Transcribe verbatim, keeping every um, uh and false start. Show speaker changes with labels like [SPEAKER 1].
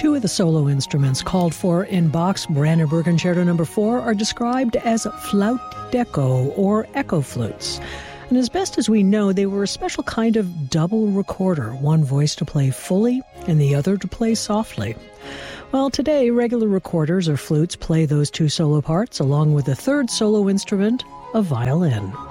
[SPEAKER 1] Two of the solo instruments called for in Bach's Brandenburg Concerto number four are described as Flaut d'Echo or echo flutes. And as best as we know, they were a special kind of double recorder, one voice to play fully and the other to play softly. Well, today, regular recorders or flutes play those two solo parts, along with a third solo instrument, a violin.